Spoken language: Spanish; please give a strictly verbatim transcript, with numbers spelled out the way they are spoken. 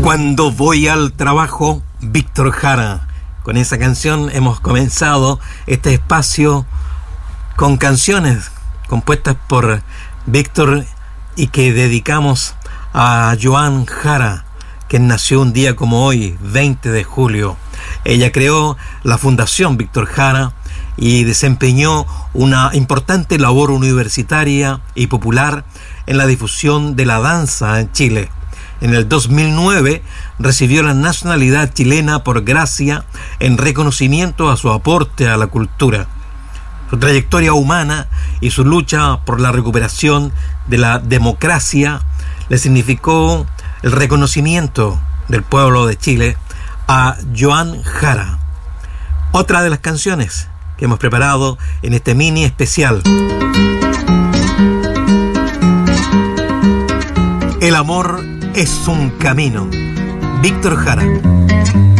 Cuando voy al trabajo, Víctor Jara. Con esa canción hemos comenzado este espacio con canciones compuestas por Víctor y que dedicamos a Joan Jara, quien nació un día como hoy, veinte de julio. Ella creó la Fundación Víctor Jara y desempeñó una importante labor universitaria y popular en la difusión de la danza en Chile. En el dos mil nueve recibió la nacionalidad chilena por gracia en reconocimiento a su aporte a la cultura. Su trayectoria humana y su lucha por la recuperación de la democracia le significó el reconocimiento del pueblo de Chile a Joan Jara. Otra de las canciones que hemos preparado en este mini especial. El amor es un camino. Víctor Jara.